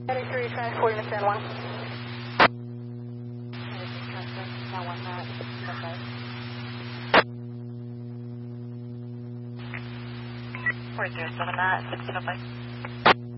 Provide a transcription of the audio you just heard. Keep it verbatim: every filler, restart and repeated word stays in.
thirty-three, transport unit ten one. forty-three, seven nine, six zero five.